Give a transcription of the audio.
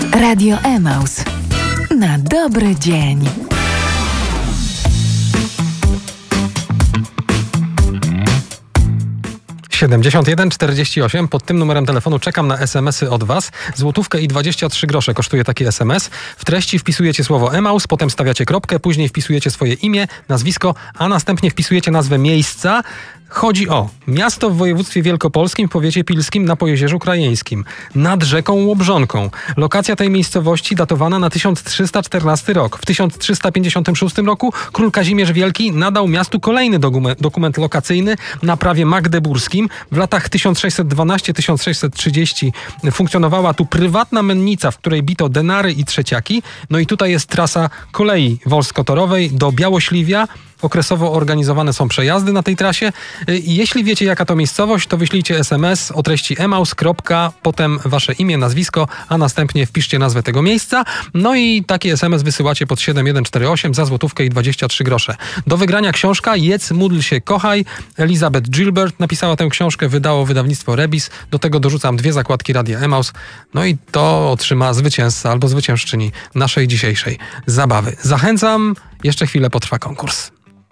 Radio Emaus. Na dobry dzień. Siedemdziesiąt 48. Pod tym numerem telefonu czekam na SMS-y od Was. Złotówkę i 23 grosze kosztuje taki SMS. W treści wpisujecie słowo Emaus, potem stawiacie kropkę, później wpisujecie swoje imię, nazwisko, a następnie wpisujecie nazwę miejsca. Chodzi o miasto w województwie wielkopolskim w powiecie pilskim na Pojezierzu Krajeńskim, nad rzeką Łobrzonką. Lokacja tej miejscowości datowana na 1314 rok. W 1356 roku król Kazimierz Wielki nadał miastu kolejny dokument lokacyjny na prawie magdeburskim. W latach 1612-1630 funkcjonowała tu prywatna mennica, w której bito denary i trzeciaki. No i tutaj jest trasa kolei wolskotorowej do Białośliwia. Okresowo organizowane są przejazdy na tej trasie. Jeśli wiecie, jaka to miejscowość, to wyślijcie SMS o treści emaus. Potem wasze imię, nazwisko, a następnie wpiszcie nazwę tego miejsca. No i taki SMS wysyłacie pod 7148 za złotówkę i 23 grosze. Do wygrania książka Jedz, módl się, kochaj. Elizabeth Gilbert napisała tę książkę, wydało wydawnictwo Rebis. Do tego dorzucam 2 zakładki Radia Emaus. No i to otrzyma zwycięzca albo zwyciężczyni naszej dzisiejszej zabawy. Zachęcam, jeszcze chwilę potrwa konkurs.